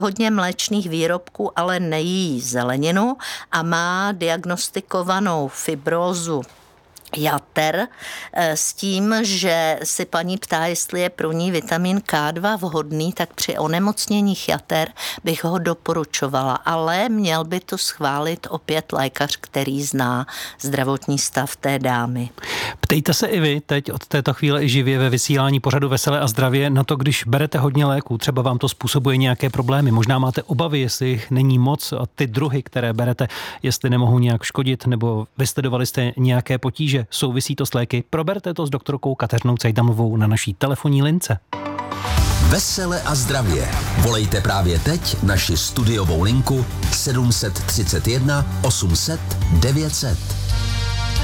hodně mléčných výrobků, ale nejí zeleninu a má diagnostikovanou fibrózu jater s tím, že si paní ptá, jestli je pro ní vitamin K2 vhodný, tak při onemocněních jater bych ho doporučovala, ale měl by to schválit opět lékař, který zná zdravotní stav té dámy. Ptejte se i vy teď od této chvíle i živě ve vysílání pořadu Veselé a zdravě na to, když berete hodně léků, třeba vám to způsobuje nějaké problémy, možná máte obavy, jestli jich není moc a ty druhy, které berete, jestli nemohou nějak škodit, nebo vysledovali jste nějaké potíže, souvisí to s léky, proberte to s doktorkou Kateřinou Cejdamovou na naší telefonní lince. Vesele a zdravě. Volejte právě teď naši studiovou linku 731 800 900.